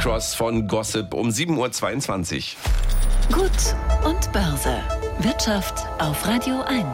Cross von Gossip um 7.22 Uhr. Gut und Börse. Wirtschaft auf Radio 1.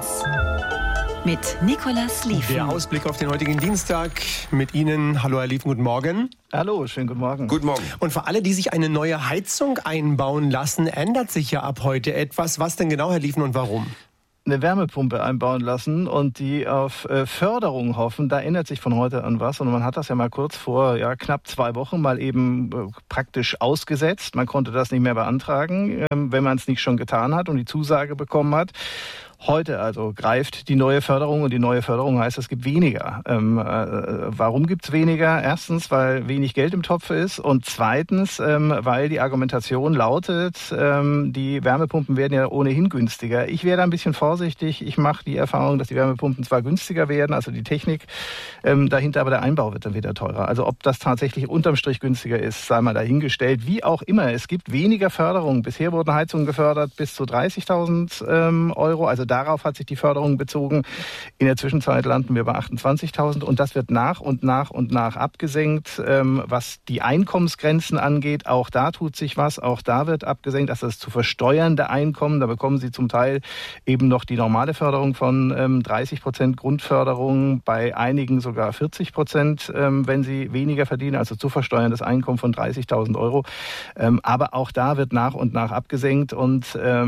Mit Nicolas Lieven. Der Ausblick auf den heutigen Dienstag mit Ihnen. Hallo, Herr Lieven, guten Morgen. Hallo, schönen guten Morgen. Guten Morgen. Und für alle, die sich eine neue Heizung einbauen lassen, ändert sich ja ab heute etwas. Was denn genau, Herr Lieven, und warum? Eine Wärmepumpe einbauen lassen und die auf Förderung hoffen, da ändert sich von heute an was. Und man hat das ja mal kurz vor knapp 2 Wochen mal eben praktisch ausgesetzt. Man konnte das nicht mehr beantragen, wenn man es nicht schon getan hat und die Zusage bekommen hat. Heute also greift die neue Förderung und die neue Förderung heißt, es gibt weniger. Warum gibt's weniger? Erstens, weil wenig Geld im Topf ist und zweitens, weil die Argumentation lautet, die Wärmepumpen werden ja ohnehin günstiger. Ich wäre da ein bisschen vorsichtig. Ich mache die Erfahrung, dass die Wärmepumpen zwar günstiger werden, also die Technik dahinter, aber der Einbau wird dann wieder teurer. Also ob das tatsächlich unterm Strich günstiger ist, sei mal dahingestellt. Wie auch immer, es gibt weniger Förderung. Bisher wurden Heizungen gefördert bis zu 30.000 Euro, also darauf hat sich die Förderung bezogen. In der Zwischenzeit landen wir bei 28.000 und das wird nach und nach abgesenkt. Was die Einkommensgrenzen angeht, auch da tut sich was, auch da wird abgesenkt. Also das zu versteuernde Einkommen, da bekommen Sie zum Teil eben noch die normale Förderung von 30% Grundförderung, bei einigen sogar 40%, wenn Sie weniger verdienen, also zu versteuerndes Einkommen von 30.000 Euro. Aber auch da wird nach und nach abgesenkt und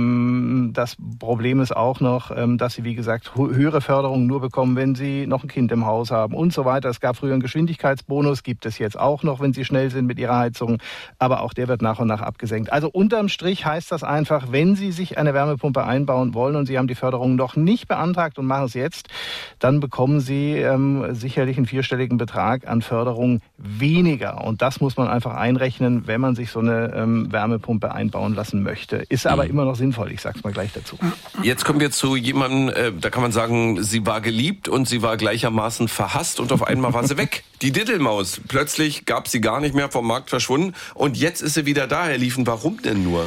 das Problem ist auch noch, dass sie, wie gesagt, höhere Förderung nur bekommen, wenn sie noch ein Kind im Haus haben und so weiter. Es gab früher einen Geschwindigkeitsbonus, gibt es jetzt auch noch, wenn sie schnell sind mit ihrer Heizung, aber auch der wird nach und nach abgesenkt. Also unterm Strich heißt das einfach, wenn Sie sich eine Wärmepumpe einbauen wollen und Sie haben die Förderung noch nicht beantragt und machen es jetzt, dann bekommen Sie sicherlich einen 4-stelligen Betrag an Förderung weniger. Und das muss man einfach einrechnen, wenn man sich so eine Wärmepumpe einbauen lassen möchte. Ist aber immer noch sinnvoll, ich sag's mal gleich dazu. Jetzt kommen wir zu jemandem, da kann man sagen, sie war geliebt und sie war gleichermaßen verhasst und auf einmal war sie weg. Die Diddelmaus. Plötzlich gab sie gar nicht mehr vom Markt verschwunden und jetzt ist sie wieder da, Herr Lieven. Warum denn nur?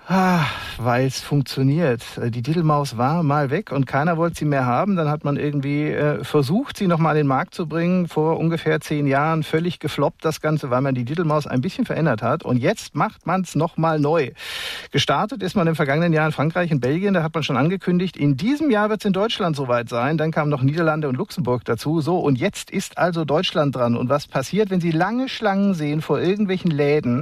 Weil es funktioniert. Die Diddelmaus war mal weg und keiner wollte sie mehr haben. Dann hat man irgendwie versucht, sie nochmal an den Markt zu bringen. Vor ungefähr 10 Jahren völlig gefloppt das Ganze, weil man die Diddelmaus ein bisschen verändert hat. Und jetzt macht man es nochmal neu. Gestartet ist man im vergangenen Jahr in Frankreich und Belgien. Da hat man schon angekündigt, in diesem Jahr wird es in Deutschland soweit sein. Dann kamen noch Niederlande und Luxemburg dazu. So, und jetzt ist also Deutschland dran. Und was passiert, wenn Sie lange Schlangen sehen vor irgendwelchen Läden?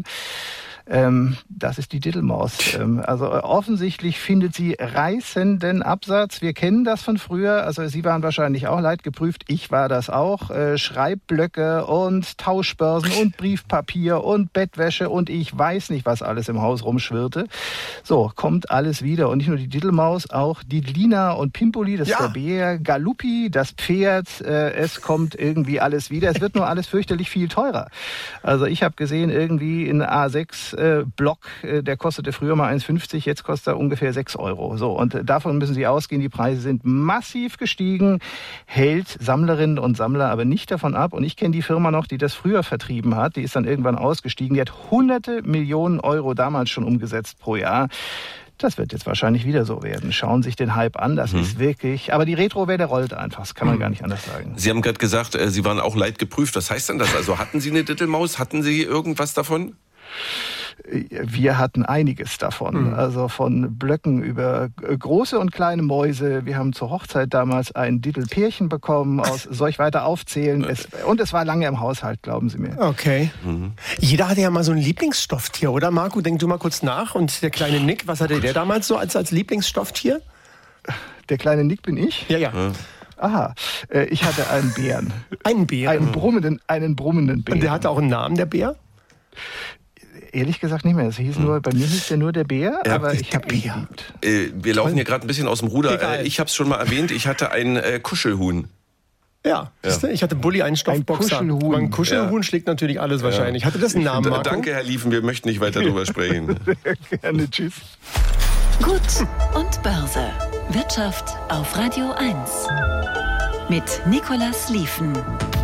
Das ist die Diddelmaus. Also offensichtlich findet sie reißenden Absatz. Wir kennen das von früher. Also Sie waren wahrscheinlich auch leidgeprüft. Ich war das auch. Schreibblöcke und Tauschbörsen und Briefpapier und Bettwäsche und ich weiß nicht, was alles im Haus rumschwirrte. So, kommt alles wieder. Und nicht nur die Diddelmaus, auch die Lina und Pimpoli, das ist der Bär, Galuppi, das Pferd. Es kommt irgendwie alles wieder. Es wird nur alles fürchterlich viel teurer. Also ich habe gesehen, irgendwie in A6 Block, der kostete früher mal 1,50, jetzt kostet er ungefähr 6 Euro. So, und davon müssen Sie ausgehen, die Preise sind massiv gestiegen, hält Sammlerinnen und Sammler aber nicht davon ab. Und ich kenne die Firma noch, die das früher vertrieben hat, die ist dann irgendwann ausgestiegen, die hat hunderte Millionen Euro damals schon umgesetzt pro Jahr. Das wird jetzt wahrscheinlich wieder so werden. Schauen Sie sich den Hype an, das ist wirklich... Aber die Retrowelle rollt einfach, das kann man gar nicht anders sagen. Sie haben gerade gesagt, Sie waren auch leidgeprüft. Was heißt denn das? Also hatten Sie eine Diddelmaus? Hatten Sie irgendwas davon? Wir hatten einiges davon, also von Blöcken über große und kleine Mäuse. Wir haben zur Hochzeit damals ein Diddelpärchen bekommen, soll ich weiter aufzählen? Und es war lange im Haushalt, glauben Sie mir. Okay. Jeder hatte ja mal so ein Lieblingsstofftier, oder Marco? Denk du mal kurz nach. Und der kleine Nick, was hatte der damals so als Lieblingsstofftier? Der kleine Nick bin ich? Ja. Aha, ich hatte einen Bären. Einen Bären? Einen brummenden Bären. Und der hatte auch einen Namen, der Bär? Ehrlich gesagt nicht mehr. Es hieß nur, bei mir hieß der nur der Bär, aber ich habe ihn geliebt. Wir laufen hier gerade ein bisschen aus dem Ruder. Ich habe es schon mal erwähnt, ich hatte ein Kuschelhuhn. Ja. Ich hatte Bulli, einen Stoffboxer. Ein Kuschelhuhn schlägt natürlich alles wahrscheinlich. Hatte das einen Namen, Marco? Danke, Herr Lieven, wir möchten nicht weiter darüber sprechen. Gerne, tschüss. Gut und Börse. Wirtschaft auf Radio 1. Mit Nicolas Lieven.